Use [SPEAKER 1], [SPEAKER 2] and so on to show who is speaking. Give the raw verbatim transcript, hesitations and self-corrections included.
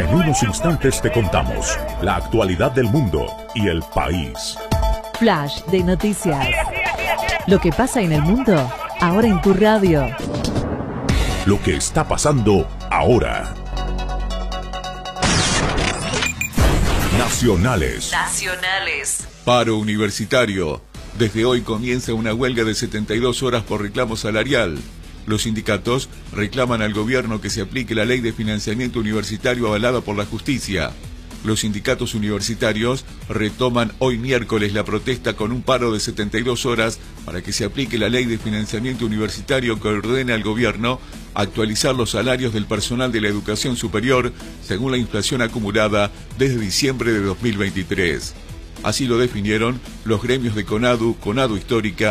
[SPEAKER 1] En unos instantes te contamos la actualidad del mundo y el país.
[SPEAKER 2] Flash de noticias. Lo que pasa en el mundo, ahora en tu radio.
[SPEAKER 1] Lo que está pasando ahora. Nacionales.
[SPEAKER 2] Nacionales.
[SPEAKER 3] Paro universitario. Desde hoy comienza una huelga de setenta y dos horas por reclamo salarial. Los sindicatos reclaman al gobierno que se aplique la ley de financiamiento universitario avalada por la justicia. Los sindicatos universitarios retoman hoy miércoles la protesta con un paro de setenta y dos horas para que se aplique la ley de financiamiento universitario que ordena al gobierno actualizar los salarios del personal de la educación superior según la inflación acumulada desde diciembre de dos mil veintitrés. Así lo definieron los gremios de CONADU, CONADU Histórica